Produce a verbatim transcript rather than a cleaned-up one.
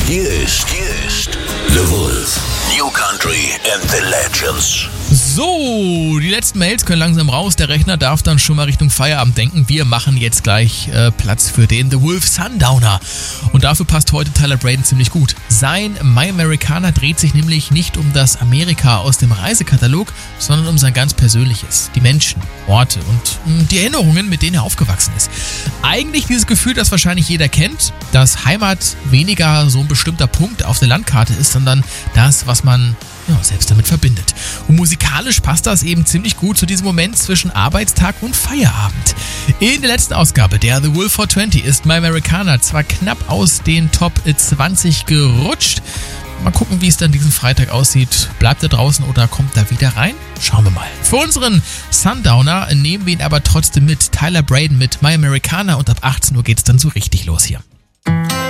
Hier ist, hier ist The Wolf. New Country and the Legends. So, die letzten Mails können langsam raus. Der Rechner darf dann schon mal Richtung Feierabend denken. Wir machen jetzt gleich äh, Platz für den The Wolf Sundowner. Und dafür passt heute Tyler Braden ziemlich gut. Sein My Americana dreht sich nämlich nicht um das Amerika aus dem Reisekatalog, sondern um sein ganz Persönliches. Die Menschen, Orte und mh, die Erinnerungen, mit denen er aufgewachsen ist. Eigentlich dieses Gefühl, das wahrscheinlich jeder kennt, dass Heimat weniger so ein bestimmter Punkt auf der Landkarte ist, sondern das, was man ja, selbst damit verbindet. Und musikalisch passt das eben ziemlich gut zu diesem Moment zwischen Arbeitstag und Feierabend. In der letzten Ausgabe der The Wolf four twenty ist My Americana zwar knapp aus den Top zwanzig gerutscht. Mal gucken, wie es dann diesen Freitag aussieht. Bleibt er draußen oder kommt er wieder rein? Schauen wir mal. Für unseren Sundowner nehmen wir ihn aber trotzdem mit. Tyler Braden mit My Americana und ab achtzehn Uhr geht's dann so richtig los hier.